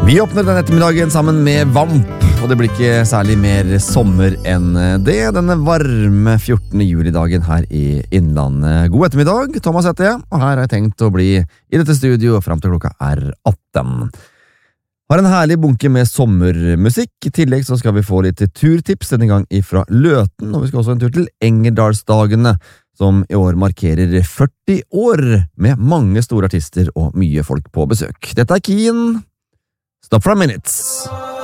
Vi åpner denne ettermiddagen sammen med Vamp, og det blir ikke særlig mer sommer enn det denne varme 14. julidagen her i Innlandet. God ettermiddag, Thomas heter jeg, og her har jeg tenkt å bli i dette studio frem til klokka er 18. Har en herlig bunke med sommermusikk. I tillegg så skal vi få litt turtips denne gang ifra Løten, og vi skal også en tur til Engerdalsdagene, som i år markerer 40 år med mange store artister og mye folk på besøk. Dette er Keen. Stop for a minute.